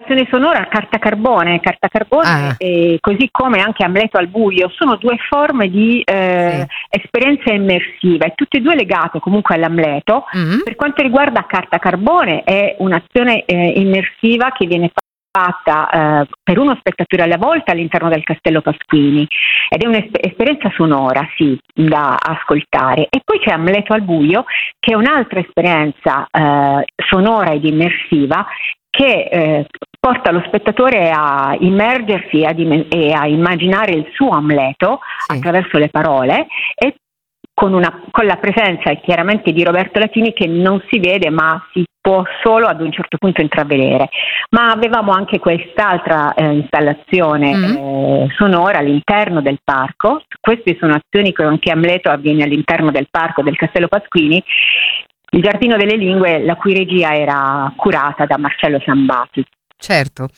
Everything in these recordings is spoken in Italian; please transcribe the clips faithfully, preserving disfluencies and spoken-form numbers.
installazione sonora, carta carbone, carta carbone Ah. e così come anche Amleto al buio, sono due forme di eh, Sì. esperienza immersiva e tutte e due legate comunque all'Amleto. Mm. Per quanto riguarda carta carbone è un'azione eh, immersiva che viene fatta eh, per uno spettatore alla volta all'interno del Castello Pasquini ed è un'esperienza sonora, sì, da ascoltare. E poi c'è Amleto al buio, che è un'altra esperienza eh, sonora ed immersiva che eh, porta lo spettatore a immergersi a dim- e a immaginare il suo Amleto Sì. attraverso le parole e con, una, con la presenza chiaramente di Roberto Latini, che non si vede ma si può solo ad un certo punto intravedere. Ma avevamo anche quest'altra eh, installazione Mm. eh, sonora all'interno del parco. Queste sono azioni che anche Amleto avviene all'interno del parco del Castello Pasquini. Il Giardino delle Lingue, la cui regia era curata da Marcello Sambati. Certo.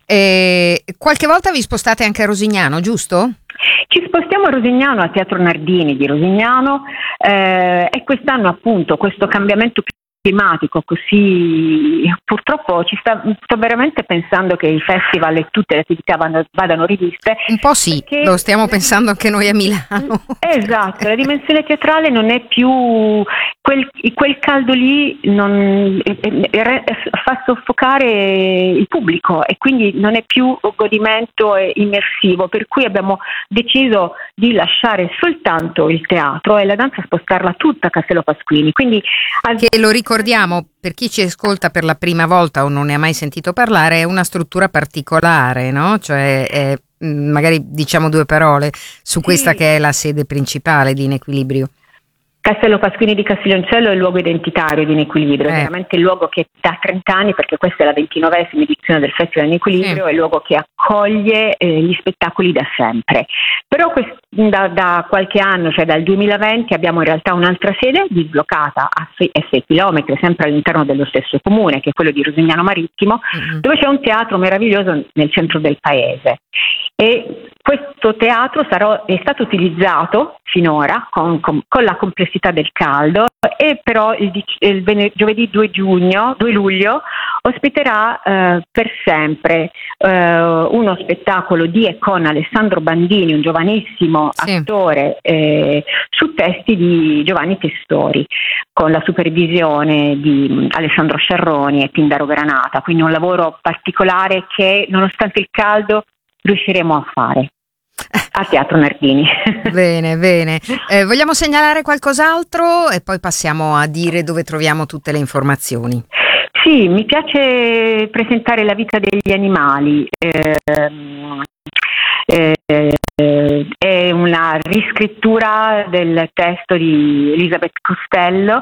E qualche volta vi spostate anche a Rosignano, giusto? Ci spostiamo a Rosignano, al Teatro Nardini di Rosignano, eh, e quest'anno appunto questo cambiamento climatico così purtroppo ci sta, sto veramente pensando che i festival e tutte le attività vadano, vadano riviste. Un po' sì, perché lo stiamo la- pensando anche noi a Milano. Esatto, la dimensione teatrale non è più quel, quel caldo lì, non, eh, eh, fa soffocare il pubblico e quindi non è più godimento e immersivo, per cui abbiamo deciso di lasciare soltanto il teatro e la danza spostarla tutta a Castello Pasquini. Quindi al- Che lo ricordiamo, per chi ci ascolta per la prima volta o non ne ha mai sentito parlare, è una struttura particolare, no? Cioè, è, mh, magari diciamo due parole su questa Sì. che è la sede principale di Inequilibrio. Castello Pasquini di Castiglioncello è il luogo identitario di Inequilibrio, è Eh. veramente il luogo che da trenta anni, perché questa è la ventinovesima edizione del Festival Inequilibrio, Sì. è il luogo che accoglie eh, gli spettacoli da sempre. Però quest- da, da qualche anno, cioè dal duemilaventi, abbiamo in realtà un'altra sede dislocata a sei chilometri, sempre all'interno dello stesso comune, che è quello di Rosignano Marittimo, Mm-hmm. dove c'è un teatro meraviglioso nel centro del paese. E questo teatro sarà, è stato utilizzato finora con, con, con la complessità del caldo, e però il, il vene- giovedì due giugno, due luglio ospiterà eh, per sempre eh, uno spettacolo di e con Alessandro Bandini, un giovanissimo Sì. attore, eh, su testi di Giovanni Testori, con la supervisione di Alessandro Sciarroni e Pindaro Granata, quindi un lavoro particolare che nonostante il caldo riusciremo a fare al Teatro Nardini. Bene, bene. Eh, vogliamo segnalare qualcos'altro e poi passiamo a dire dove troviamo tutte le informazioni. Sì, mi piace presentare la vita degli animali. Ehm, eh, eh, è una riscrittura del testo di Elisabeth Costello,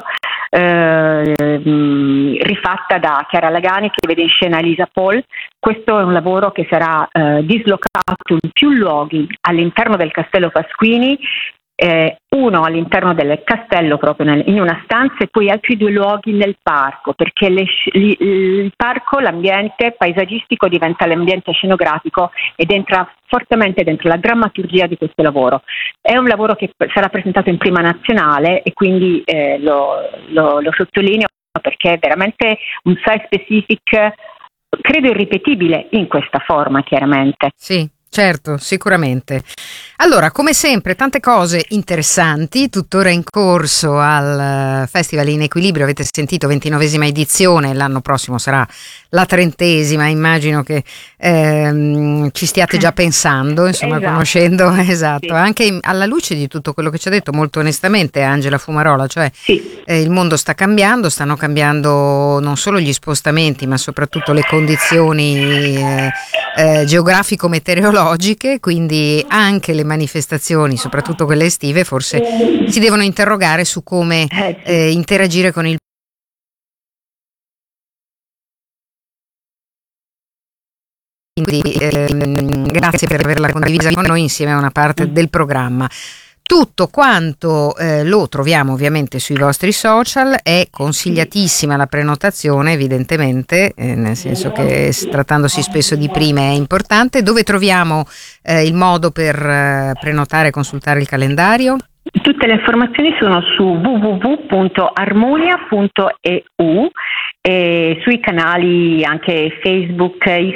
eh, mh, rifatta da Chiara Lagani, che vede in scena Elisa Paul. Questo è un lavoro che sarà eh, dislocato in più luoghi all'interno del Castello Pasquini, eh, uno all'interno del castello proprio nel, in una stanza, e poi altri due luoghi nel parco, perché le, li, il parco, l'ambiente paesaggistico diventa l'ambiente scenografico ed entra fortemente dentro la drammaturgia di questo lavoro. È un lavoro che sarà presentato in prima nazionale e quindi eh, lo, lo, lo sottolineo perché è veramente un site specific, credo irripetibile in questa forma, chiaramente. Sì, certo, sicuramente. Allora, come sempre, tante cose interessanti, tuttora in corso al uh, Festival Inequilibrio. Avete sentito, ventinovesima edizione, l'anno prossimo sarà la trentesima. Immagino che ehm, ci stiate già pensando, insomma, Esatto. conoscendo, esatto, Sì. anche in, alla luce di tutto quello che ci ha detto molto onestamente Angela Fumarola, cioè Sì. eh, il mondo sta cambiando, stanno cambiando non solo gli spostamenti, ma soprattutto le condizioni eh, eh, geografico-meteorologiche, quindi anche le manifestazioni, soprattutto quelle estive, forse si devono interrogare su come Eh, sì. eh, interagire con il quindi ehm, grazie per averla condivisa con noi insieme a una parte del programma. Tutto quanto eh, lo troviamo ovviamente sui vostri social, è consigliatissima la prenotazione evidentemente, eh, nel senso che trattandosi spesso di prime è importante. Dove troviamo eh, il modo per eh, prenotare e consultare il calendario? Tutte le informazioni sono su w w w punto armonia punto e u e sui canali anche Facebook,